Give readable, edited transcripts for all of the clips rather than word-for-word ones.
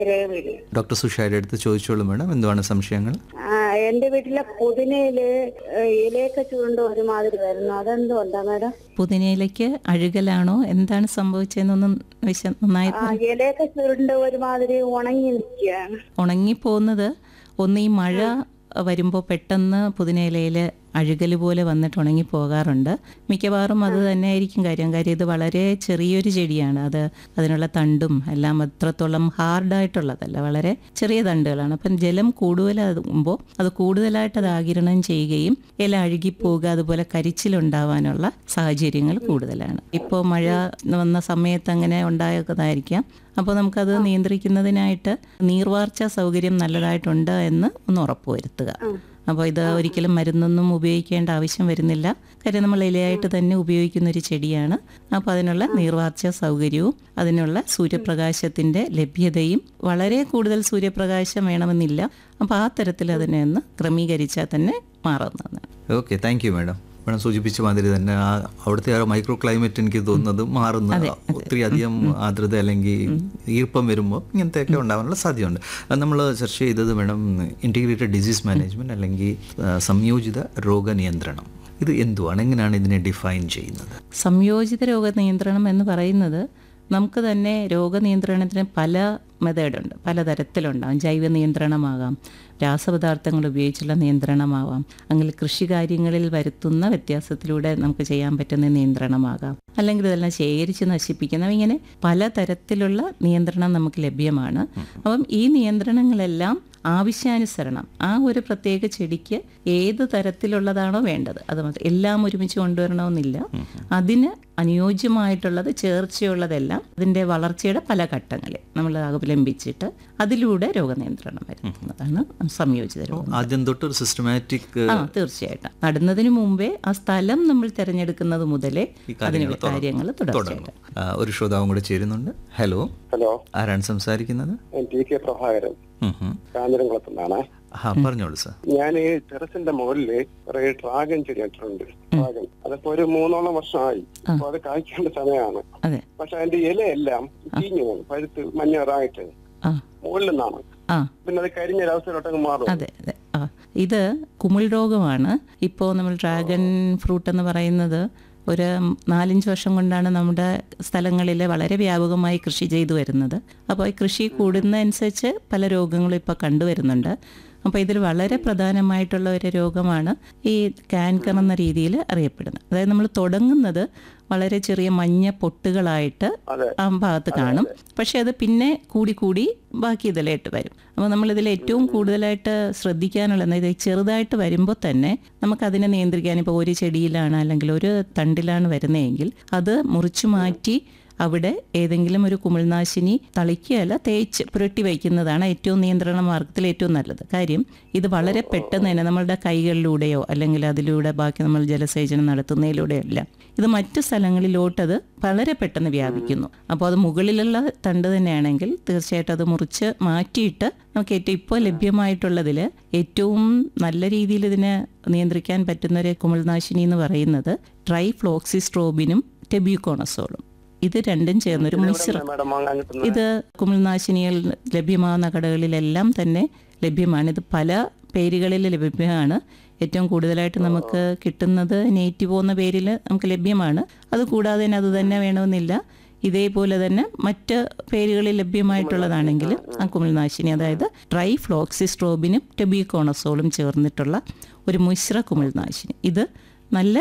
Revathi. Doctor സുഷയുടെ അടുത്ത് ചോദിച്ചോളൂ madam, എന്തുവാണ് സംശയങ്ങൾ? എന്റെ വീട്ടിലെ പുതിനയില് ഇലയൊക്കെ ചുരുണ്ട് ഒരുമാതിരി വരുന്നു, അതെന്തുകൊണ്ടാ മാഡം? പുതിനയിലേക്ക് അഴുകലാണോ, എന്താണ് സംഭവിച്ചതെന്നൊന്നും നന്നായി ഇലയൊക്കെ ചുരുണ്ട് ഒരുമാതിരി ഉണങ്ങി നിൽക്കുകയാണ്. ഉണങ്ങിപ്പോകുന്നത് ഒന്ന് ഈ മഴ വരുമ്പോൾ പെട്ടെന്ന് പുതിനയിലയിൽ അഴുകൽ പോലെ വന്നിട്ട് ഉണങ്ങി പോകാറുണ്ട്. മിക്കവാറും അത് തന്നെ ആയിരിക്കും കാര്യം ഇത് വളരെ ചെറിയൊരു ചെടിയാണ്. അതിനുള്ള തണ്ടും എല്ലാം അത്രത്തോളം ഹാർഡായിട്ടുള്ളതല്ല, വളരെ ചെറിയ തണ്ടുകളാണ്. അപ്പം ജലം കൂടുതലാകുമ്പോൾ അത് കൂടുതലായിട്ട് അത് ആഗിരണം ചെയ്യുകയും ഇല അഴുകിപ്പോവുക, അതുപോലെ കരിച്ചിലുണ്ടാവാനുള്ള സാഹചര്യങ്ങൾ കൂടുതലാണ്. ഇപ്പോൾ മഴ വന്ന സമയത്ത് അങ്ങനെ ഉണ്ടായതായിരിക്കാം. അപ്പോൾ നമുക്കത് നിയന്ത്രിക്കുന്നതിനായിട്ട് നീർവാർച്ച സൗകര്യം നല്ലതായിട്ടുണ്ട് എന്ന് ഒന്ന് ഉറപ്പുവരുത്തുക. അപ്പോൾ ഇത് ഒരിക്കലും മരുന്നൊന്നും ഉപയോഗിക്കേണ്ട ആവശ്യം വരുന്നില്ല, കാര്യം നമ്മൾ ഇലയായിട്ട് തന്നെ ഉപയോഗിക്കുന്ന ഒരു ചെടിയാണ്. അപ്പോൾ അതിനുള്ള നീർവാർച്ച സൗകര്യവും അതിനുള്ള സൂര്യപ്രകാശത്തിൻ്റെ ലഭ്യതയും, വളരെ കൂടുതൽ സൂര്യപ്രകാശം വേണമെന്നില്ല, അപ്പോൾ ആ തരത്തിൽ അതിനെ ഒന്ന് ക്രമീകരിച്ചാൽ തന്നെ മാറുന്നതാണ്. Okay, thank you madam. Madam സൂചിപ്പിച്ച മാതിരി തന്നെ അവിടുത്തെ ആ മൈക്രോ ക്ലൈമറ്റ് എനിക്ക് തോന്നുന്നത് മാറുന്നത്, ഒത്തിരി അധികം ആർദ്രത അല്ലെങ്കിൽ ഈർപ്പം വരുമ്പോൾ ഇങ്ങനത്തെയൊക്കെ ഉണ്ടാകാനുള്ള സാധ്യതയുണ്ട്. നമ്മൾ ചർച്ച ചെയ്തത് മാഡം ഇൻറ്റിഗ്രേറ്റഡ് ഡിസീസ് മാനേജ്മെൻറ്റ് അല്ലെങ്കിൽ സംയോജിത രോഗനിയന്ത്രണം. ഇത് എന്തുവാണ്, എങ്ങനെയാണ് ഇതിനെ ഡിഫൈൻ ചെയ്യുന്നത്? സംയോജിത രോഗനിയന്ത്രണം എന്ന് പറയുന്നത് നമുക്ക് തന്നെ രോഗനിയന്ത്രണത്തിന് പല മെത്തേഡുണ്ട്, പലതരത്തിലുണ്ടാകും. ജൈവ നിയന്ത്രണമാകാം, രാസപദാർത്ഥങ്ങൾ ഉപയോഗിച്ചുള്ള നിയന്ത്രണമാവാം, അല്ലെങ്കിൽ കൃഷി കാര്യങ്ങളിൽ വരുത്തുന്ന വ്യത്യാസത്തിലൂടെ നമുക്ക് ചെയ്യാൻ പറ്റുന്ന നിയന്ത്രണമാകാം, അല്ലെങ്കിൽ ഇതെല്ലാം ശേഖരിച്ച് നശിപ്പിക്കുന്ന, ഇങ്ങനെ പലതരത്തിലുള്ള നിയന്ത്രണം നമുക്ക് ലഭ്യമാണ്. അപ്പം ഈ നിയന്ത്രണങ്ങളെല്ലാം ആവശ്യാനുസരണം ആ ഒരു പ്രത്യേക ചെടിക്ക് ഏത് തരത്തിലുള്ളതാണോ വേണ്ടത് അത് മാത്രം, എല്ലാം ഒരുമിച്ച് കൊണ്ടുവരണമെന്നില്ല. അതിന് അനുയോജ്യമായിട്ടുള്ളത്, ചേർച്ചയുള്ളതെല്ലാം അതിൻ്റെ വളർച്ചയുടെ പല ഘട്ടങ്ങളിൽ നമ്മൾ അവലംബിച്ചിട്ട് അതിലൂടെ രോഗനിയന്ത്രണം വരുത്തുന്നതാണ് സംയോജിത രോഗം. ആദ്യം തൊട്ട് ഒരു സിസ്റ്റമാറ്റിക്, തീർച്ചയായിട്ടും നടുന്നതിന് മുമ്പേ ആ സ്ഥലം നമ്മൾ തിരഞ്ഞെടുക്കുന്നത് മുതലേ അതിനുള്ള കാര്യങ്ങൾ തുടർച്ചയായിട്ടും. ഒരു ശ്രോതാവും കൂടെ ചേരുന്നുണ്ട്. ഹലോ. ഹലോ, ആരാണ് സംസാരിക്കുന്നത്? ടി.കെ. പ്രഭാകരൻ, കാഞ്ഞിരംകുളത്തുനിന്നാണ്. പറഞ്ഞോളൂ സാർ. ഞാൻ ഈ ടെറസിന്റെ മുകളില് കുറെ ഡ്രാഗൺ ചെടി നട്ടിട്ടുണ്ട്. ഡ്രാഗൺ അതിപ്പോ ഒരു 3 വർഷമായി. അപ്പൊ അത് കായ്ക്കേണ്ട സമയമാണ്. പക്ഷെ അതിന്റെ ഇലയെല്ലാം ചീഞ്ഞു പോകും, പഴുത്ത് മഞ്ഞറായിട്ട് മുകളിൽ നിന്നാണ്. പിന്നെ അത് കരിഞ്ഞൊരവസ്ഥയിലോട്ടങ്ങ് മാറും. അതെ അതെ, ഇത് കുമിൾ രോഗമാണ്. ഇപ്പോൾ നമ്മൾ ഡ്രാഗൺ ഫ്രൂട്ട് എന്ന് പറയുന്നത് ഒരു 4-5 വർഷം കൊണ്ടാണ് നമ്മുടെ സ്ഥലങ്ങളിൽ വളരെ വ്യാപകമായി കൃഷി ചെയ്തു വരുന്നത്. അപ്പോൾ ഈ കൃഷി കൂടുന്നതനുസരിച്ച് പല രോഗങ്ങളും ഇപ്പോൾ കണ്ടുവരുന്നുണ്ട്. അപ്പോൾ ഇതിൽ വളരെ പ്രധാനമായിട്ടുള്ള ഒരു രോഗമാണ് ഈ കാൻകർ എന്ന രീതിയിൽ അറിയപ്പെടുന്നത്. അതായത് നമ്മൾ തുടങ്ങുന്നത് വളരെ ചെറിയ മഞ്ഞ പൊട്ടുകളായിട്ട് ആ ഭാഗത്ത് കാണും, പക്ഷെ അത് പിന്നെ കൂടി ബാക്കി ഇതിലായിട്ട് വരും. അപ്പോൾ നമ്മളിതിൽ ഏറ്റവും കൂടുതലായിട്ട് ശ്രദ്ധിക്കാനുള്ള, അതായത് ചെറുതായിട്ട് വരുമ്പോൾ തന്നെ നമുക്കതിനെ നിയന്ത്രിക്കാൻ, ഇപ്പോൾ ഒരു ചെടിയിലാണ് അല്ലെങ്കിൽ ഒരു തണ്ടിലാണ് വരുന്നതെങ്കിൽ അത് മുറിച്ചു മാറ്റി അവിടെ ഏതെങ്കിലും ഒരു കുമിൾനാശിനി തളിക്കുകയല്ല, തേച്ച് പുരട്ടി വയ്ക്കുന്നതാണ് ഏറ്റവും നിയന്ത്രണ മാർഗത്തിൽ ഏറ്റവും നല്ലത്. കാര്യം ഇത് വളരെ പെട്ടെന്ന് തന്നെ നമ്മളുടെ കൈകളിലൂടെയോ അല്ലെങ്കിൽ അതിലൂടെ ബാക്കി നമ്മൾ ജലസേചനം നടത്തുന്നതിലൂടെയോ അല്ല, ഇത് മറ്റു സ്ഥലങ്ങളിലോട്ടത് വളരെ പെട്ടെന്ന് വ്യാപിക്കുന്നു. അപ്പോൾ അത് മുകളിലുള്ള തണ്ട് തന്നെയാണെങ്കിൽ തീർച്ചയായിട്ടും അത് മുറിച്ച് മാറ്റിയിട്ട് നമുക്ക് ഇപ്പോൾ ലഭ്യമായിട്ടുള്ളതിൽ ഏറ്റവും നല്ല രീതിയിൽ ഇതിനെ നിയന്ത്രിക്കാൻ പറ്റുന്നൊരു കുമിൾനാശിനി എന്ന് പറയുന്നത് ട്രൈഫ്ലോക്സിസ്ട്രോബിനും ടെബ്യൂക്കോണസോളും. ഇത് രണ്ടും ചേർന്നൊരു മിശ്രം. ഇത് കുമിൾനാശിനികൾ ലഭ്യമാകുന്ന കടകളിലെല്ലാം തന്നെ ലഭ്യമാണ്. ഇത് പല പേരുകളിൽ ലഭ്യമാണ്. ഏറ്റവും കൂടുതലായിട്ട് നമുക്ക് കിട്ടുന്നത് നേറ്റീവ് എന്ന പേരിൽ നമുക്ക് ലഭ്യമാണ്. അതുകൂടാതെ തന്നെ അത് തന്നെ വേണമെന്നില്ല, ഇതേപോലെ തന്നെ മറ്റ് പേരുകളിൽ ലഭ്യമായിട്ടുള്ളതാണെങ്കിൽ ആ കുമിൾനാശിനി, അതായത് ട്രൈഫ്ലോക്സിസ്ട്രോബിനും ടെബ്യൂക്കോണസോളും ചേർന്നിട്ടുള്ള ഒരു മിശ്ര കുമിൾനാശിനി, ഇത് നല്ല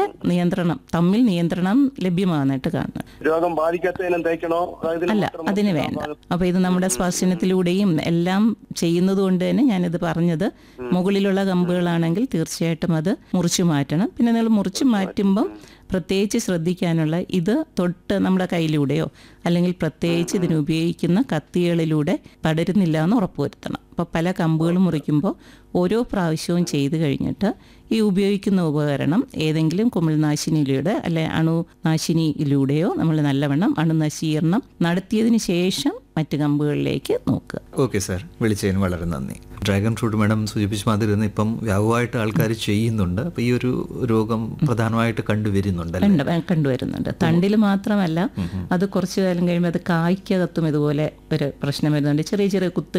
നിയന്ത്രണം ലഭ്യമാകുന്നതായിട്ട് കാണുന്നത്. രോഗം ബാധിക്കാത്തതിനും തേക്കണോ? അല്ല, അതിന് വേണ്ട. അപ്പോൾ ഇത് നമ്മുടെ സ്പർശനത്തിലൂടെയും എല്ലാം ചെയ്യുന്നത് കൊണ്ട് തന്നെ ഞാനിത് പറഞ്ഞത്, മുകളിലുള്ള കമ്പുകളാണെങ്കിൽ തീർച്ചയായിട്ടും അത് മുറിച്ചു മാറ്റണം. പിന്നെ നിങ്ങൾ മുറിച്ചു മാറ്റുമ്പം പ്രത്യേകിച്ച് ശ്രദ്ധിക്കാനുള്ള, ഇത് തൊട്ട് നമ്മുടെ കയ്യിലൂടെയോ അല്ലെങ്കിൽ പ്രത്യേകിച്ച് ഇതിന് ഉപയോഗിക്കുന്ന കത്തികളിലൂടെ പടരുന്നില്ല എന്ന് ഉറപ്പുവരുത്തണം. അപ്പോൾ പല കമ്പുകളും മുറിക്കുമ്പോൾ ഓരോ പ്രാവശ്യവും ചെയ്ത് കഴിഞ്ഞിട്ട് ഈ ഉപയോഗിക്കുന്ന ഉപകരണം ഏതെങ്കിലും കുമിൾനാശിനിയിലൂടെ അല്ലെ അണുനാശിനിയിലൂടെയോ നമ്മൾ നല്ലവണ്ണം അണുനശീകരണം നടത്തിയതിന് ശേഷം മറ്റ് കമ്പുകളിലേക്ക് നോക്കുക. ഓക്കെ സാർ, വിളിച്ചതിന് വളരെ നന്ദി. ഡ്രാഗൺ ഫ്രൂട്ട് മാഡം സൂചിപ്പിച്ച മാതിരി തന്നെ ഇപ്പം വ്യാപകമായിട്ട് ആൾക്കാർ ചെയ്യുന്നുണ്ട്. അപ്പോൾ ഈ ഒരു രോഗം പ്രധാനമായിട്ട് കണ്ടുവരുന്നുണ്ട്. കണ്ടുവരുന്നുണ്ട്. തണ്ടിൽ മാത്രമല്ല, അത് കുറച്ചു കാലം കഴിയുമ്പോൾ അത് കായ്ക്കകത്തും ഇതുപോലെ ഒരു പ്രശ്നം വരുന്നുണ്ട്. ചെറിയ ചെറിയ കുത്ത്